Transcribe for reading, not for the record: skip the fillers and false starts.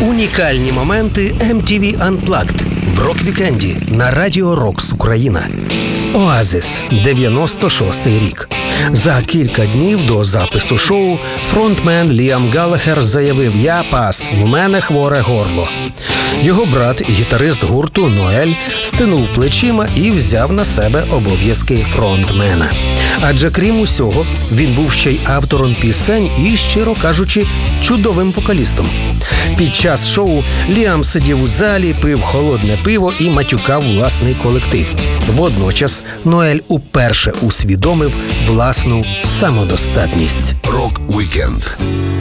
Унікальні моменти MTV Unplugged в рок-вікенді на Радіо Рокс Україна. Оазис, 96-й рік. За кілька днів до запису шоу фронтмен Ліам Галлахер заявив: «Я пас, в мене хворе горло». Його брат, гітарист гурту Ноель, стинув плечима і взяв на себе обов'язки фронтмена. Адже крім усього, він був ще й автором пісень і, щиро кажучи, чудовим вокалістом. Під час шоу Ліам сидів у залі, пив холодне пиво і матюкав власний колектив. Водночас Ноель уперше усвідомив власну самодостатність. Рок-вікенд